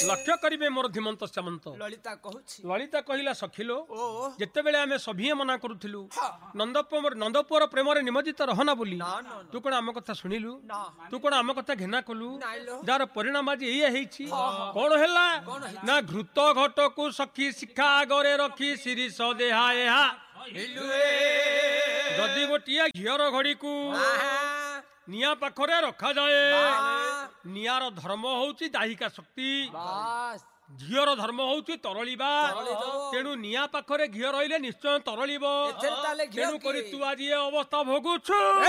लक्ष्य करिवे मोर धीमंत सामंत ललिता कहूछि ललिता कहिला सखिलो ओ जेतेबेले आमे सभिए मना करूथिलु नंदपुर प्रेम रे निमज्जित रहना बोली तू कोन आम कथा सुनिलु तू कोन आम कथा घेना कलु जार परिणाम आज एया हेछि कोन हैला ना घृत घट को सखी शिक्षा आगरे रखी शिरीष देहा एहा जदि गोटिया घियर घड़ी को निया पाखरे रखा जाए नियार धर्म होउची दाहिका शक्ति घियर धर्म होउची तरलिबा तेणु निया पाखरे घियर रहिले निश्चय तरलिबो तेणु करी तू आज ये अवस्था भोगुछु।